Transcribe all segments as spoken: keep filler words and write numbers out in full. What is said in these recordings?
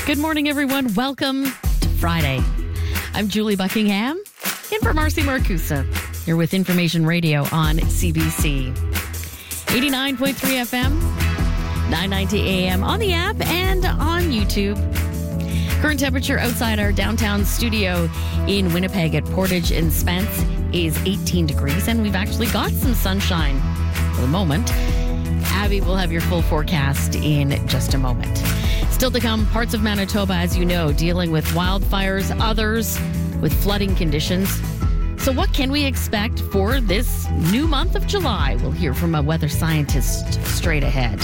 Good morning, everyone. Welcome to Friday. I'm Julie Buckingham, in for Marcy Marcusa. You're with Information Radio on C B C. eighty-nine point three F M, nine ninety A M on the app and on YouTube. Current temperature outside our downtown studio in Winnipeg at Portage and Spence is eighteen degrees, and we've actually got some sunshine for the moment. Abby will have your full forecast in just a moment. Still to come, parts of Manitoba, as you know, dealing with wildfires, others with flooding conditions. So what can we expect for this new month of July? We'll hear from a weather scientist straight ahead.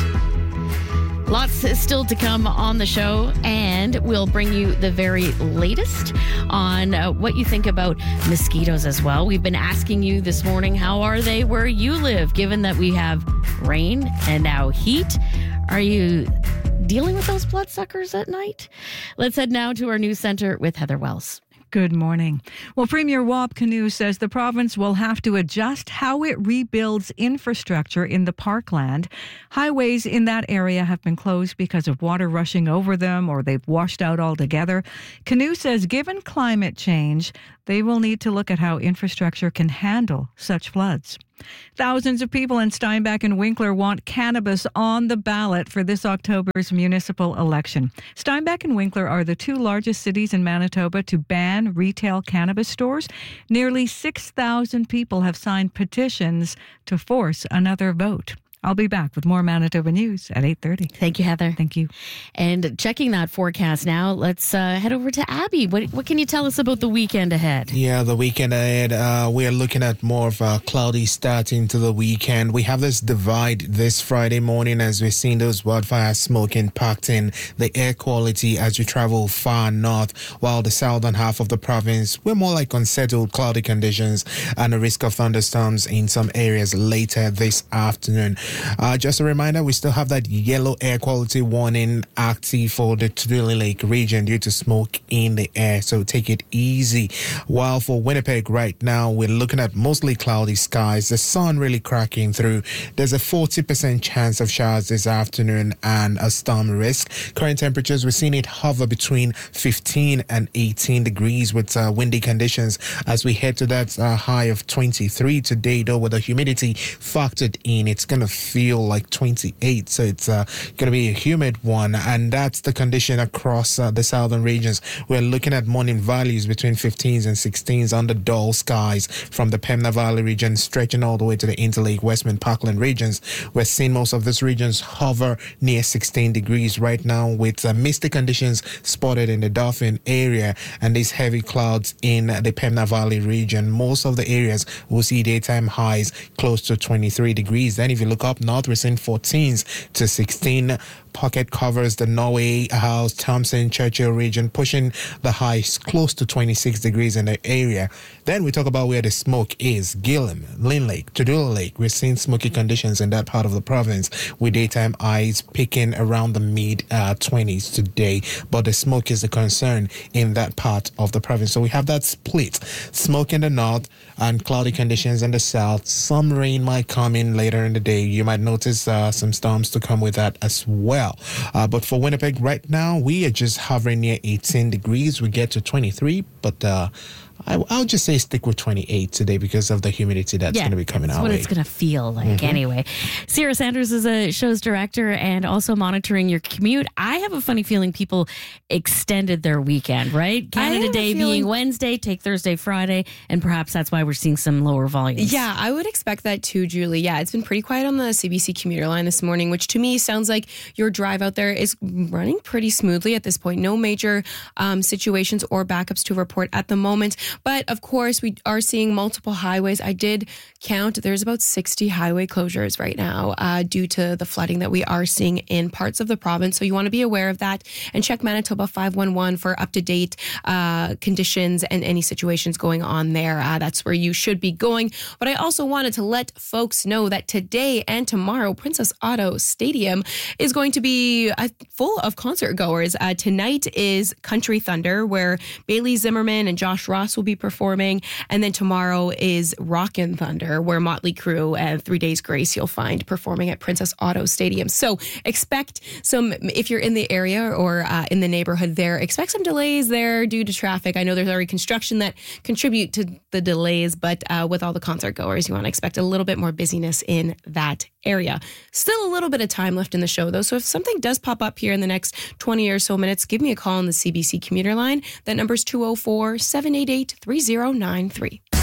Lots is still to come on the show, and we'll bring you the very latest on uh, what you think about mosquitoes as well. We've been asking you this morning, how are they where you live, given that we have rain and now heat? Are you dealing with those bloodsuckers at night? Let's head now to our news center with Heather Wells. Good morning. Well, Premier Wap Kinew says the province will have to adjust how it rebuilds infrastructure in the parkland. Highways in that area have been closed because of water rushing over them, or they've washed out altogether. Kinew says given climate change, they will need to look at how infrastructure can handle such floods. Thousands of people in Steinbach and Winkler want cannabis on the ballot for this October's municipal election. Steinbach and Winkler are the two largest cities in Manitoba to ban retail cannabis stores. Nearly six thousand people have signed petitions to force another vote. I'll be back with more Manitoba news at eight thirty. Thank you, Heather. Thank you. And checking that forecast now, let's uh, head over to Abby. What, what can you tell us about the weekend ahead? Yeah, the weekend ahead, uh, we're looking at more of a cloudy start into the weekend. We have this divide this Friday morning as we're seeing those wildfire smoke impacting the air quality as we travel far north, while the southern half of the province, we're more like unsettled cloudy conditions and a risk of thunderstorms in some areas later this afternoon. Uh, just a reminder, we still have that yellow air quality warning active for the Tudela Lake region due to smoke in the air, so take it easy. While for Winnipeg right now, we're looking at mostly cloudy skies, the sun really cracking through. There's a forty percent chance of showers this afternoon and a storm risk. Current temperatures, we're seeing it hover between fifteen and eighteen degrees with uh, windy conditions as we head to that uh, high of twenty-three today, though with the humidity factored in, it's going to feel like twenty-eight, so it's uh, going to be a humid one, and that's the condition across uh, the southern regions. We're looking at morning values between fifteens and sixteens under dull skies from the Pembina Valley region stretching all the way to the Interlake, Westman, Parkland regions. We're seeing most of these regions hover near sixteen degrees right now with uh, misty conditions spotted in the Dauphin area and these heavy clouds in the Pembina Valley region. Most of the areas will see daytime highs close to twenty-three degrees. Then if you look up north, we're seeing fourteens to sixteen. Pocket covers the Norway House, Thompson, Churchill region, pushing the highs close to twenty-six degrees in the area. Then we talk about where the smoke is. Gillam, Lynn Lake, Tudela Lake. We're seeing smoky conditions in that part of the province with daytime highs peaking around the mid uh, twenties today. But the smoke is a concern in that part of the province. So we have that split. Smoke in the north and cloudy conditions in the south. Some rain might come in later in the day. You might notice uh, some storms to come with that as well. Uh, but for Winnipeg right now, we are just hovering near eighteen degrees. We get to twenty-three, but uh, I, I'll just say stick with twenty-eight today because of the humidity that's yeah, going to be coming that's our what way. It's going to feel like mm-hmm. anyway. Sarah Sanders is a show's director and also monitoring your commute. I have a funny feeling people extended their weekend, right? Canada Day being Wednesday, take Thursday, Friday, and perhaps that's why we're seeing some lower volumes. Yeah, I would expect that too, Julie. Yeah, it's been pretty quiet on the C B C commuter line this morning, which to me sounds like your drive out there is running pretty smoothly at this point. No major um, situations or backups to report at the moment. But of course, we are seeing multiple highways. I did count, there's about sixty highway closures right now uh, due to the flooding that we are seeing in parts of the province. So you want to be aware of that and check Manitoba five one one for up-to-date uh, conditions and any situations going on there. Uh, that's where you should be going. But I also wanted to let folks know that today and tomorrow, Princess Auto Stadium is going to be uh, full of concert goers. Uh, tonight is Country Thunder, where Bailey Zimmerman and Josh Ross will will be performing. And then tomorrow is Rockin' Thunder, where Motley Crue and Three Days Grace you'll find performing at Princess Auto Stadium. So expect some, if you're in the area or uh, in the neighborhood there, expect some delays there due to traffic. I know there's already construction that contribute to the delays, but uh, with all the concert goers, you want to expect a little bit more busyness in that area. Still a little bit of time left in the show, though, so if something does pop up here in the next twenty or so minutes, give me a call on the C B C commuter line. That number is two oh four, seven eight eight, three oh nine three.